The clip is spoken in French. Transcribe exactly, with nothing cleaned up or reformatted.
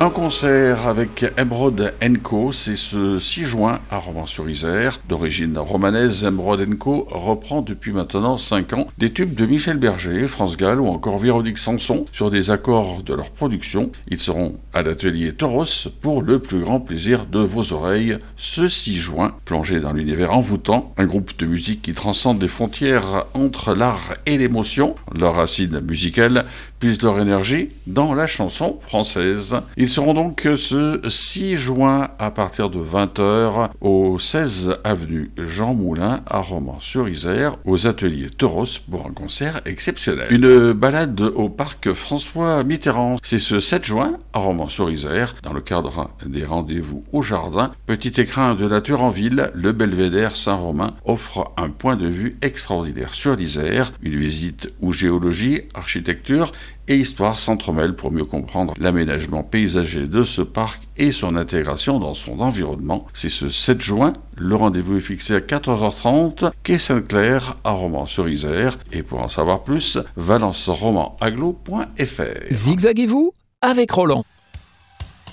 en concert avec Emerald and Co, c'est ce six juin à Romans-sur-Isère. D'origine romanaise, Emerald and Co reprend depuis maintenant cinq ans des tubes de Michel Berger, France Gall ou encore Véronique Sanson sur des accords de leur production. Ils seront à l'atelier Toros pour le plus grand plaisir de vos oreilles ce six juin. Plongez dans l'univers envoûtant, un groupe de musique qui transcende les frontières entre l'art et l'émotion. Leurs racines musicales puisent leur énergie dans la chanson française. Ils seront donc ce six juin à partir de vingt heures au seize avenue Jean Moulin à Romans-sur-Isère aux ateliers Toros pour un concert exceptionnel. Une balade au parc François Mitterrand, c'est ce sept juin à Romans-sur-Isère dans le cadre des rendez-vous au jardin. Petit écrin de nature en ville, le Belvédère Saint-Romain offre un point de vue extraordinaire sur l'Isère. Une visite où géologie, architecture et histoire s'entremêlent pour mieux comprendre l'aménagement paysager de ce parc et son intégration dans son environnement. C'est ce sept juin, le rendez-vous est fixé à quatorze heures trente, quai Sainte-Claire à Romans-sur-Isère. Et pour en savoir plus, valence romans aglo point f r. Zigzaguez-vous avec Roland.